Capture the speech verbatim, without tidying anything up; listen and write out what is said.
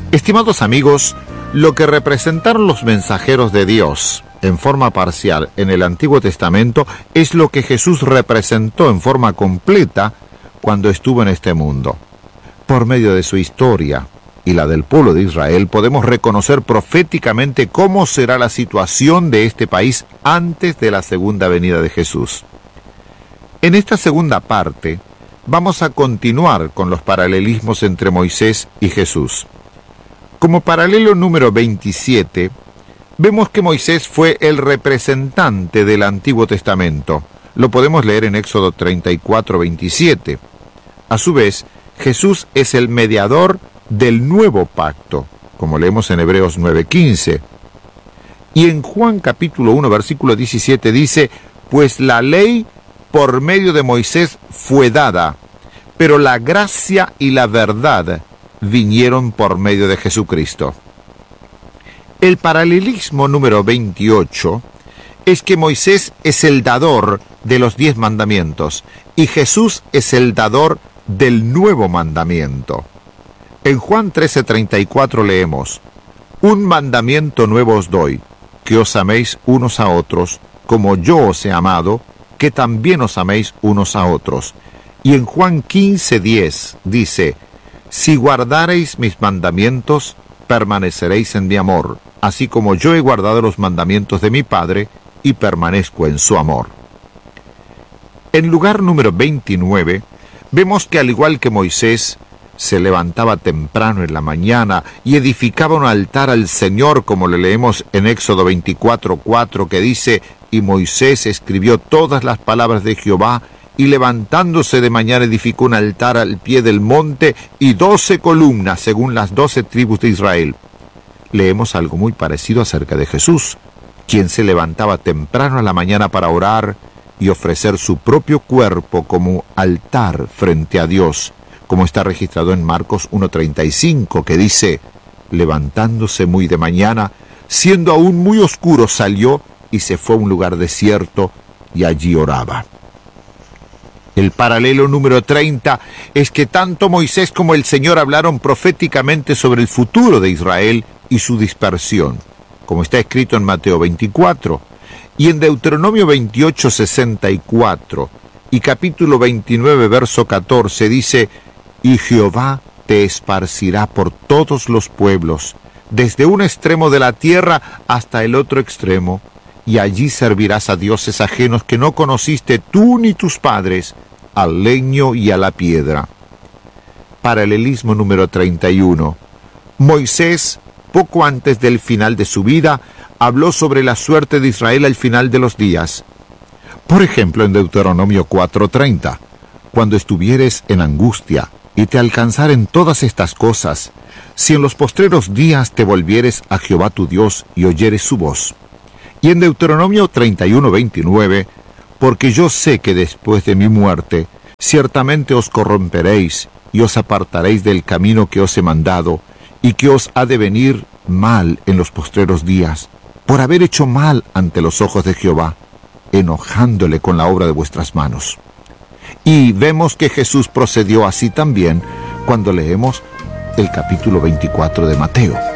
Estimados amigos, lo que representaron los mensajeros de Dios en forma parcial en el Antiguo Testamento es lo que Jesús representó en forma completa cuando estuvo en este mundo. Por medio de su historia y la del pueblo de Israel, podemos reconocer proféticamente cómo será la situación de este país antes de la segunda venida de Jesús. En esta segunda parte, vamos a continuar con los paralelismos entre Moisés y Jesús. Como paralelo número veintisiete, vemos que Moisés fue el representante del Antiguo Testamento. Lo podemos leer en Éxodo treinta y cuatro, veintisiete. A su vez, Jesús es el mediador del nuevo pacto, como leemos en Hebreos nueve, quince. Y en Juan capítulo uno, versículo diecisiete dice: pues la ley por medio de Moisés fue dada, pero la gracia y la verdad vinieron por medio de Jesucristo. El paralelismo número veintiocho es que Moisés es el dador de los diez mandamientos y Jesús es el dador del nuevo mandamiento. En Juan trece, treinta y cuatro leemos: un mandamiento nuevo os doy, que os améis unos a otros, como yo os he amado, que también os améis unos a otros. Y en Juan quince, diez dice: si guardareis mis mandamientos, permaneceréis en mi amor, así como yo he guardado los mandamientos de mi Padre y permanezco en su amor. En lugar número veintinueve, vemos que al igual que Moisés, se levantaba temprano en la mañana y edificaba un altar al Señor, como le leemos en Éxodo veinticuatro, cuatro, que dice: y Moisés escribió todas las palabras de Jehová, y levantándose de mañana edificó un altar al pie del monte y doce columnas según las doce tribus de Israel. Leemos algo muy parecido acerca de Jesús, quien se levantaba temprano a la mañana para orar y ofrecer su propio cuerpo como altar frente a Dios, como está registrado en Marcos uno, treinta y cinco, que dice: levantándose muy de mañana, siendo aún muy oscuro, salió y se fue a un lugar desierto y allí oraba. El paralelo número treinta es que tanto Moisés como el Señor hablaron proféticamente sobre el futuro de Israel y su dispersión, como está escrito en Mateo veinticuatro, y en Deuteronomio veintiocho, sesenta y cuatro, y capítulo veintinueve, verso catorce, dice: y Jehová te esparcirá por todos los pueblos, desde un extremo de la tierra hasta el otro extremo, y allí servirás a dioses ajenos que no conociste tú ni tus padres, al leño y a la piedra. Paralelismo número treinta y uno. Moisés, poco antes del final de su vida, habló sobre la suerte de Israel al final de los días. Por ejemplo, en Deuteronomio cuatro, treinta, cuando estuvieres en angustia y te alcanzaren todas estas cosas, si en los postreros días te volvieres a Jehová tu Dios y oyeres su voz. Y en Deuteronomio treinta y uno, veintinueve, porque yo sé que después de mi muerte, ciertamente os corromperéis y os apartaréis del camino que os he mandado, y que os ha de venir mal en los postreros días, por haber hecho mal ante los ojos de Jehová, enojándole con la obra de vuestras manos. Y vemos que Jesús procedió así también cuando leemos el capítulo veinticuatro de Mateo.